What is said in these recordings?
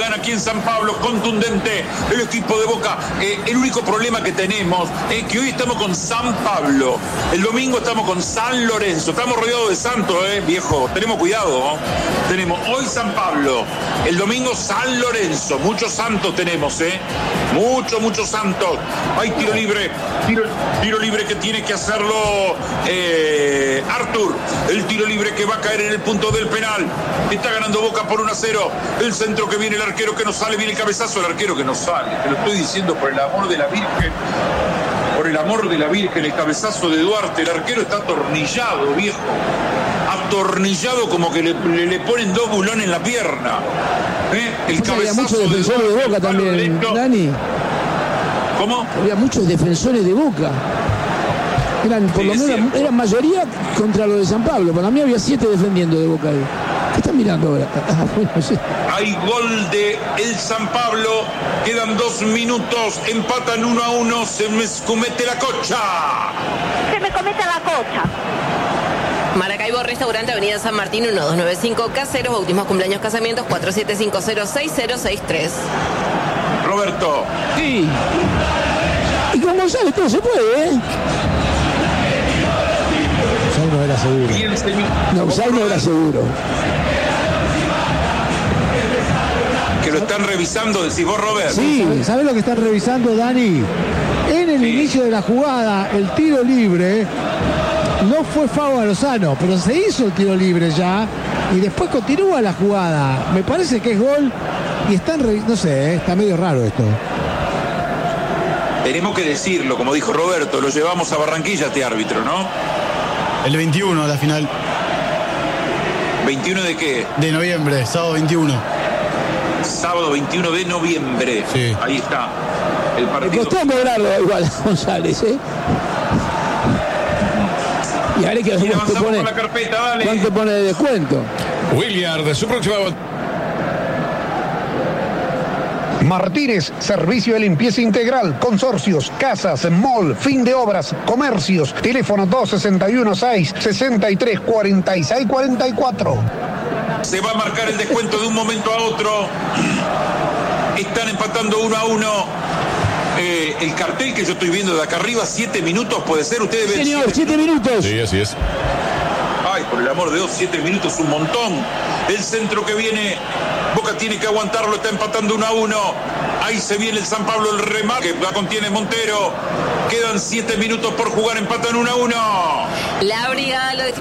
juegan aquí en San Pablo, contundente el equipo de Boca. El único problema que tenemos es que hoy estamos con San Pablo, el domingo estamos con San Lorenzo, estamos rodeados de santos, viejo, tenemos cuidado, tenemos hoy San Pablo, el domingo San Lorenzo, muchos santos tenemos, muchos santos. Hay tiro libre que tiene que hacerlo Artur, el tiro libre que va a caer en el punto del penal. Está ganando Boca por 1-0. El centro que viene, el arquero que no sale, viene el cabezazo, el arquero que no sale. Te lo estoy diciendo por el amor de la Virgen. Por el amor de la Virgen, el cabezazo de Duarte. El arquero está atornillado, viejo. Atornillado como que le ponen dos bulones en la pierna. El cabezazo. Había muchos defensores de Boca también, derecho. Dani. ¿Cómo? Había muchos defensores de Boca. Eran, por lo menos, eran mayoría contra lo de San Pablo. Para mí había 7 defendiendo de Boca ahí. ¿Qué están mirando ahora? Bueno, sí. Hay gol de el San Pablo. Quedan 2 minutos. Empatan 1-1. Se me comete la cocha. Se me comete la cocha. Maracaibo Restaurante, Avenida San Martín, 1295, Caseros, bautismos, cumpleaños, casamientos, 47506063. Roberto. Sí. Y con González todo se puede, González no era seguro. No, González no era seguro. Que lo están revisando, decís vos, Robert. Sí, ¿sabés lo que están revisando, Dani? En el inicio de la jugada, el tiro libre no fue Fabo a Lozano, pero se hizo el tiro libre ya y después continúa la jugada. Me parece que es gol y están no sé, está medio raro esto. Tenemos que decirlo, como dijo Roberto, lo llevamos a Barranquilla este árbitro, ¿no? El 21, la final. ¿21 de qué? De noviembre, sábado 21. Sábado 21 de noviembre. Sí. Ahí está. El Le partido. costó lograrlo igual a González, Y ahora que Y avanzamos con la carpeta, dale. ¿Cuánto pone de descuento? Williard, de su próxima. Martínez, servicio de limpieza integral, consorcios, casas, mall, fin de obras, comercios, teléfono 261-663-4644. Se va a marcar el descuento de un momento a otro. Están empatando 1-1. El cartel que yo estoy viendo de acá arriba, 7 minutos, puede ser. Ustedes ven. Señor, 7 minutos. Sí, así es. Ay, por el amor de Dios, 7 minutos, un montón. El centro que viene, Boca tiene que aguantarlo, está empatando 1-1. Ahí se viene el San Pablo, el remate, la contiene Montero. Quedan 7 minutos por jugar, empatan 1-1. La brigada lo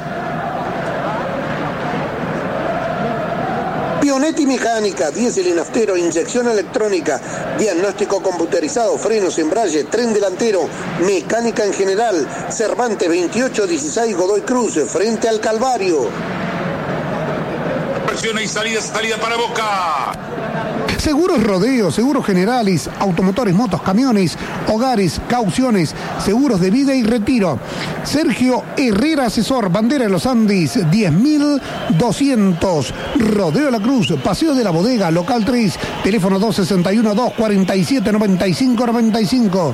Pionetti Mecánica, diésel y naftero, inyección electrónica, diagnóstico computerizado, frenos, embrague, tren delantero, mecánica en general. Cervantes 2816 Godoy Cruz, frente al Calvario. Presiona y salida para Boca. Seguros Rodeo, Seguros Generalis, automotores, motos, camiones, hogares, cauciones, seguros de vida y retiro. Sergio Herrera Asesor, Bandera de los Andes, 10.200. Rodeo La Cruz, Paseo de la Bodega, Local 3, teléfono 261-247-9595.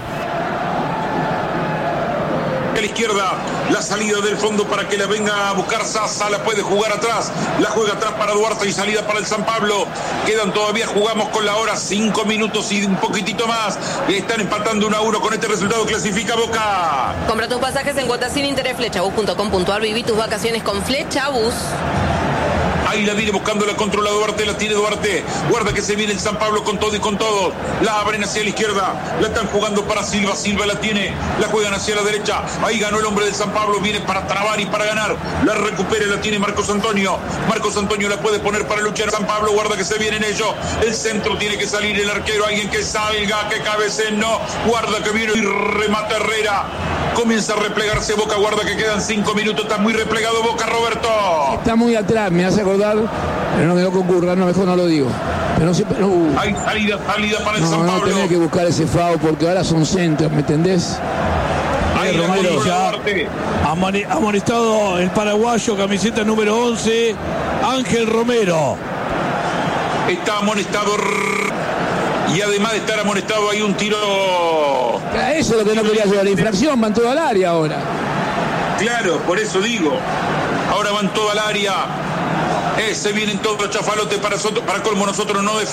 A la izquierda, la salida del fondo para que la venga a buscar Sasa, la puede jugar atrás, la juega atrás para Duarte y salida para el San Pablo. Quedan todavía, jugamos con la hora, 5 minutos y un poquitito más. Están empatando 1-1, con este resultado clasifica Boca. Compra tus pasajes en cuotas sin interés, flechabus.com.ar, viví tus vacaciones con Flechabus. Ahí la viene buscando la controla Duarte, la tiene Duarte. Guarda que se viene el San Pablo con todo y con todo. La abren hacia la izquierda. La están jugando para Silva. Silva la tiene. La juegan hacia la derecha. Ahí ganó el hombre del San Pablo. Viene para trabar y para ganar. La recupera, la tiene Marcos Antonio. Marcos Antonio la puede poner para luchar. San Pablo, guarda que se viene en ello. El centro tiene que salir el arquero. Alguien que salga, que cabece. No. Guarda que viene y remata Herrera. Comienza a replegarse Boca. Guarda que quedan 5 minutos. Está muy replegado Boca, Roberto. Está muy atrás, me hace acordar, pero no me lo que ocurra, no, mejor no lo digo. Pero no sé, hay salida para el San Pablo. No tenés que buscar ese FAO porque ahora son centros, ¿me entendés? Ahí Romero ya amonestado el paraguayo, camiseta número 11, Ángel Romero. Está amonestado. Y además de estar amonestado hay un tiro. Eso es lo que no quería hacer, la infracción, van todo al área ahora. Claro, por eso digo. Ahora van todo al área. Se vienen todos los chafalotes para colmo, nosotros no defendemos.